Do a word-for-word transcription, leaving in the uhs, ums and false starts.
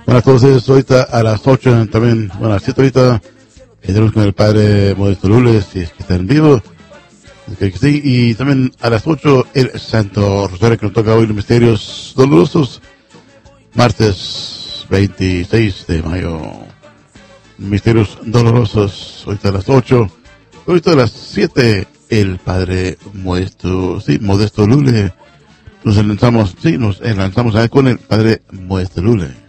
Bueno, a todos ellos ahorita a las ocho, también, bueno, a las siete ahorita, tenemos con el Padre Modesto Lule, si es que está en vivo. Que sí, y también a las ocho el Santo Rosario que nos toca hoy los misterios dolorosos, martes veintiséis de mayo, misterios dolorosos, ahorita a las ocho, ahorita a las siete el Padre Modesto, sí, Modesto Lule, nos lanzamos, sí, nos lanzamos ahí con el Padre Modesto Lule.